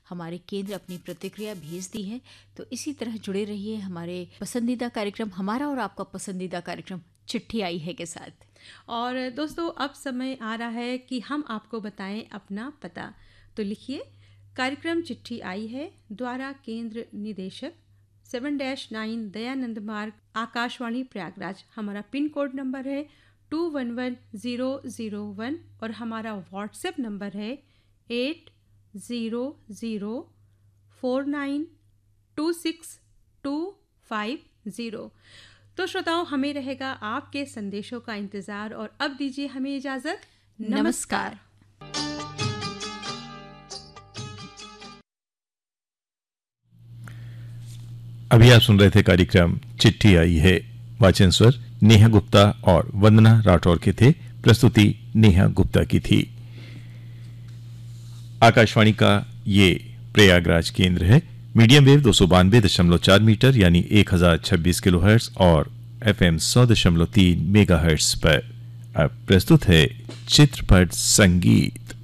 हमारे केंद्र अपनी प्रतिक्रिया भेज दी है। तो इसी तरह जुड़े रहिए हमारे पसंदीदा कार्यक्रम, हमारा और आपका पसंदीदा कार्यक्रम चिट्ठी आई है के साथ। और दोस्तों, अब समय आ रहा है कि हम आपको बताएं अपना पता। तो लिखिए, कार्यक्रम चिट्ठी आई है द्वारा केंद्र निदेशक 7-9 दयानंद मार्ग, आकाशवाणी प्रयागराज। हमारा पिन कोड नंबर है 211001 और हमारा व्हाट्सएप नंबर है 8004926250। तो श्रोताओं, हमें रहेगा आपके संदेशों का इंतजार और अब दीजिए हमें इजाजत। नमस्कार। अभी आप सुन रहे थे कार्यक्रम चिट्ठी आई है। वाचन स्वर नेहा गुप्ता और वंदना राठौर के थे, प्रस्तुति नेहा गुप्ता की थी। आकाशवाणी का ये प्रयागराज केंद्र है। मीडियम वेव 292.4 मीटर यानी 1026 किलोहर्ट्ज और FM 100.3 मेगाहर्ट्ज पर अब प्रस्तुत है चित्रपट संगीत।